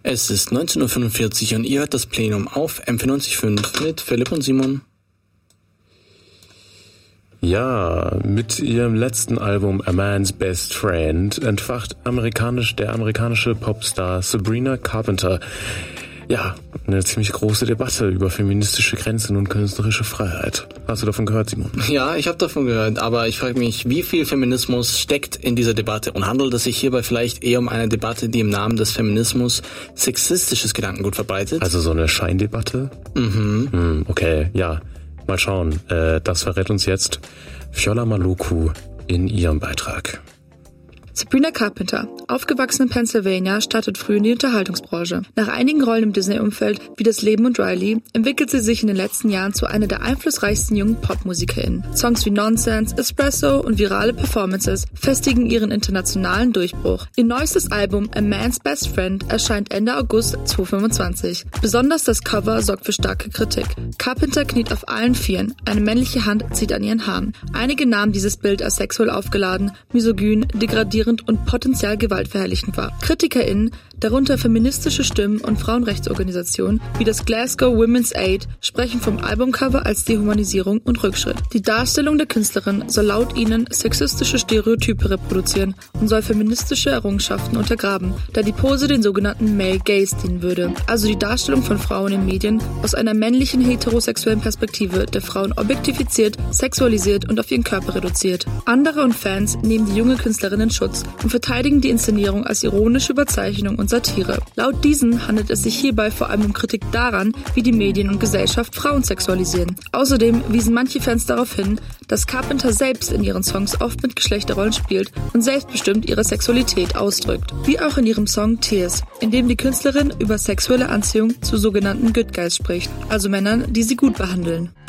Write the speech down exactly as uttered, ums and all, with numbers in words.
Es ist neunzehn Uhr fünfundvierzig und ihr hört das Plenum auf M vierundneunzig Komma fünf mit Philipp und Simon. Ja, mit ihrem letzten Album A Man's Best Friend entfacht amerikanisch der amerikanische Popstar Sabrina Carpenter ja, eine ziemlich große Debatte über feministische Grenzen und künstlerische Freiheit. Hast du davon gehört, Simon? Ja, ich habe davon gehört, aber ich frage mich, wie viel Feminismus steckt in dieser Debatte und handelt es sich hierbei vielleicht eher um eine Debatte, die im Namen des Feminismus sexistisches Gedankengut verbreitet? Also so eine Scheindebatte? Mhm. Hm, okay, ja. Mal schauen. Äh, das verrät uns jetzt Fjola Maluku in ihrem Beitrag. Sabrina Carpenter, aufgewachsen in Pennsylvania, startet früh in die Unterhaltungsbranche. Nach einigen Rollen im Disney-Umfeld, wie Das Leben und Riley, entwickelt sie sich in den letzten Jahren zu einer der einflussreichsten jungen PopmusikerInnen. Songs wie Nonsense, Espresso und virale Performances festigen ihren internationalen Durchbruch. Ihr neuestes Album A Man's Best Friend erscheint Ende August zweitausendfünfundzwanzig. Besonders das Cover sorgt für starke Kritik. Carpenter kniet auf allen Vieren, eine männliche Hand zieht an ihren Haaren. Einige nahmen dieses Bild als sexuell aufgeladen, misogyn, degradierend und potenziell gewaltverherrlichend war. KritikerInnen, darunter feministische Stimmen und Frauenrechtsorganisationen wie das Glasgow Women's Aid, sprechen vom Albumcover als Dehumanisierung und Rückschritt. Die Darstellung der Künstlerin soll laut ihnen sexistische Stereotype reproduzieren und soll feministische Errungenschaften untergraben, da die Pose den sogenannten Male Gaze dienen würde, also die Darstellung von Frauen in Medien aus einer männlichen heterosexuellen Perspektive, der Frauen objektifiziert, sexualisiert und auf ihren Körper reduziert. Andere und Fans nehmen die junge Künstlerin in Schutz und verteidigen die Inszenierung als ironische Überzeichnung und Satire. Laut diesen handelt es sich hierbei vor allem um Kritik daran, wie die Medien und Gesellschaft Frauen sexualisieren. Außerdem wiesen manche Fans darauf hin, dass Carpenter selbst in ihren Songs oft mit Geschlechterrollen spielt und selbstbestimmt ihre Sexualität ausdrückt. Wie auch in ihrem Song Tears, in dem die Künstlerin über sexuelle Anziehung zu sogenannten Good Guys spricht, also Männern, die sie gut behandeln.